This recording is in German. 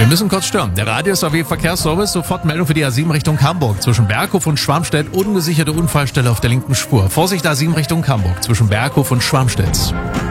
Wir müssen kurz stören. Der Radio-SAW Verkehrsservice, sofort Meldung für die A7 Richtung Hamburg. Zwischen Berghof und Schwarmstedt ungesicherte Unfallstelle auf der linken Spur. Vorsicht A7 Richtung Hamburg, zwischen Berghof und Schwarmstedt.